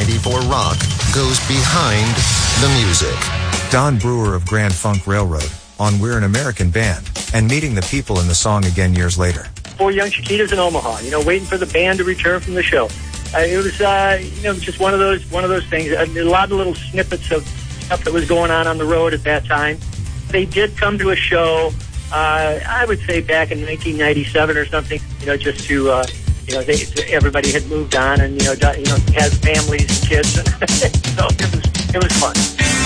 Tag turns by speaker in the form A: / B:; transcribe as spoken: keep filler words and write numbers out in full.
A: ninety-four Rock goes behind the music.
B: Don Brewer of Grand Funk Railroad on We're an American Band, and meeting the people in the song again years later.
C: Four young Chiquitas in Omaha, you know, waiting for the band to return from the show. Uh, it was, uh, you know, just one of those one of those things. A lot of little snippets of stuff that was going on on the road at that time. They did come to a show, uh, I would say back in nineteen ninety-seven or something, you know, just to, uh, you know, they, everybody had moved on and, you know, you know, had families and kids. And so it was, it was fun.